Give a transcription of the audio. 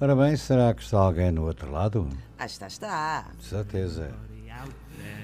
Ora bem, será que está alguém no outro lado? Ah, está. De certeza.